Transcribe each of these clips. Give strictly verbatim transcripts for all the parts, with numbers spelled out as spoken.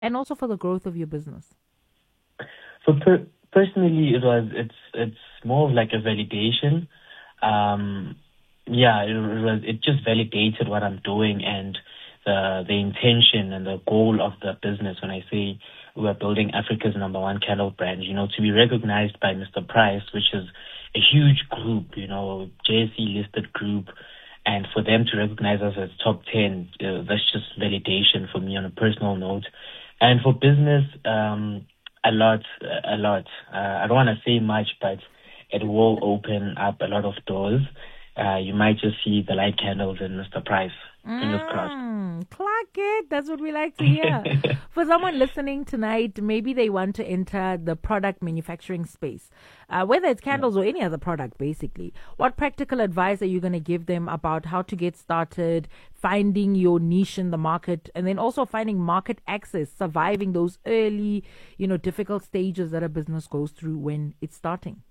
and also for the growth of your business? So per- personally, it was it's it's more of like a validation. Um, yeah, it was it just validated what I'm doing and the the intention and the goal of the business. When I say we're building Africa's number one candle brand, you know, to be recognized by Mister Price, which is a huge group, you know, J S E listed group, and for them to recognize us as top ten, uh, that's just validation for me on a personal note. And for business, um, a lot, a lot. Uh, I don't want to say much, but it will open up a lot of doors. Uh, you might just see the light candles in Mister Price. Fingers crossed. Mm, clock it. That's what we like to hear. For someone listening tonight, maybe they want to enter the product manufacturing space, uh, whether it's candles yeah. or any other product, basically. What practical advice are you going to give them about how to get started, finding your niche in the market, and then also finding market access, surviving those early, you know, difficult stages that a business goes through when it's starting?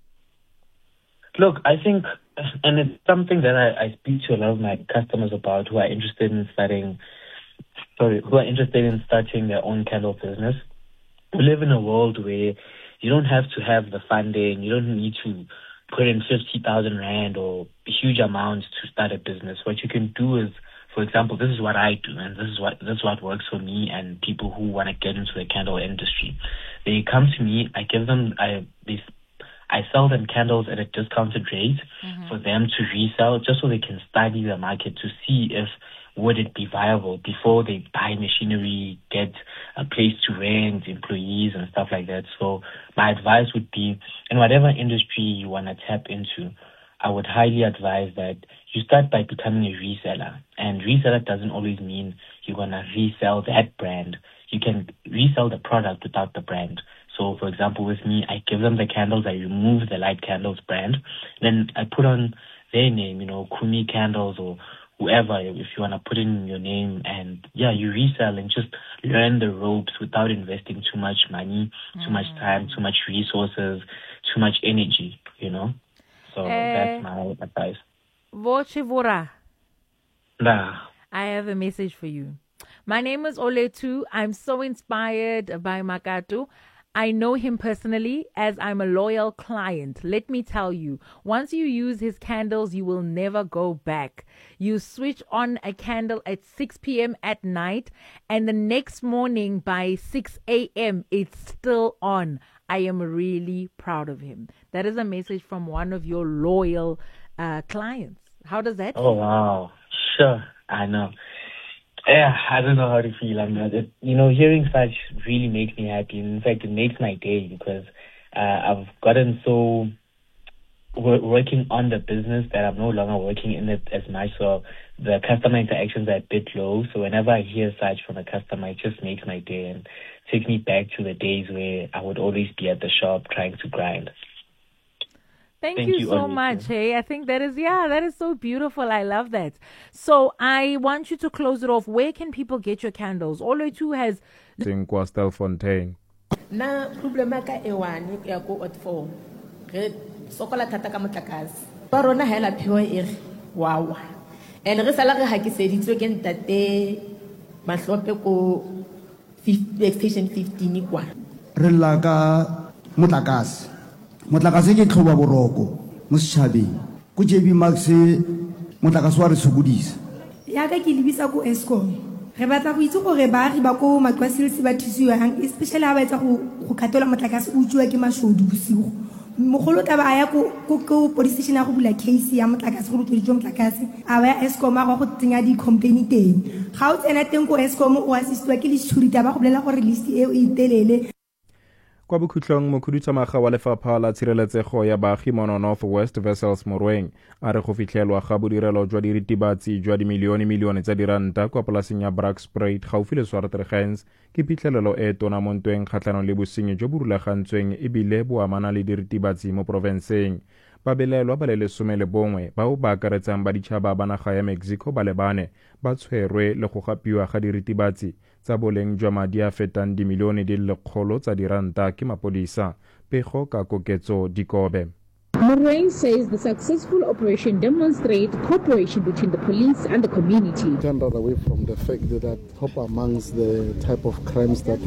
Look, I think, and it's something that I, I speak to a lot of my customers about who are interested in starting, sorry, who are interested in starting their own candle business. We live in a world where you don't have to have the funding, you don't need to put in fifty thousand rand or huge amounts to start a business. What you can do is, for example, this is what I do, and this is what this is what works for me and people who want to get into the candle industry. They come to me, I give them, I they I sell them candles at a discounted rate mm-hmm. for them to resell, just so they can study the market to see if would it be viable before they buy machinery, get a place to rent, employees and stuff like that. So my advice would be, in whatever industry you want to tap into, I would highly advise that you start by becoming a reseller. And reseller doesn't always mean you're going to resell that brand. You can resell the product without the brand. So, for example, with me, I give them the candles, I remove the Light Candles brand, then I put on their name, you know, Kumi Candles or whoever, if you want to put in your name, and yeah, you resell and just learn the ropes without investing too much money, too mm. much time, too much resources, too much energy, you know. So uh, that's my advice. Vochivora. Nah. I have a message for you. My name is Oletu. I'm so inspired by Makatu. I know him personally as I'm a loyal client. Let me tell you, once you use his candles, you will never go back. You switch on a candle at six p.m. at night, and the next morning by six a.m. it's still on. I am really proud of him. That is a message from one of your loyal uh, clients. How does that Oh, feel? wow. Sure, I know. Yeah, I don't know how to feel. I'm not, it, you know, hearing such really makes me happy. In fact, it makes my day because uh, I've gotten so w- working on the business that I'm no longer working in it as much. So the customer interactions are a bit low. So whenever I hear such from a customer, it just makes my day and takes me back to the days where I would always be at the shop trying to grind. Thank, Thank you, you so much. Hey, I think that is, yeah, that is so beautiful. I love that. So I want you to close it off. Where can people get your candles? Oletu has... Kwa Stelfontein. Na problema ka ewani ya go at four. Re sokola thata ka motlakase. Ba rona hela phiwa e re wow. And re sala re hakiseditswe ke ntate mahlope ko station fifteen kwa. Re laga motlakase. Motlakase ke tlhoba boroko mo setšhabeng ko J B Max motlakase wa re sokodisa ya ka ke lebisa go Eskom re batla go itse gore baagi ba ko Makwasile ba thusiwa hang especially ha ba etsa go go katola motlakase o tswa ke mashodu bosigo mogolo taba aya ko ko police station ya go bula case ya motlakase go rutwa motlakase a ba ya Eskom a go tsenya di complaint teng ga o tsena teng ko Eskom o assistwa ke le security ba go bolela gore list e e telele. Kwa bokhutlong mokhuduthamaga wa lefapha la tshireletsego ya baagi mo North West Wessels Morweng a re go fitlhelwa ga bodirelo jwa diritibatsi jwa dimilione milione tsa diranta kwa polaseng ya Brakspruit gaufi le Swartregens ke phitlhelelo e tona mo ntweng kgatlhanong le bosenyi jo bo rulagantsweng ebile bo amana le diritibatsi mo porofenseng. Babelelwa ba le lesome le bongwe bao ba akaretsang ba ditšhaba ba naga ya Mexico ba le bane ba tshwerwe le go gapiwa ga diritibatsi tsa boleng jwa madi a fetang dimilione di le kgolo tsa diranta ke mapodisa. Pego ka koketso Dikobe. Morweng says the successful operation demonstrates cooperation between the police and the community. Turned away from the fact that hope amongst the type of crimes that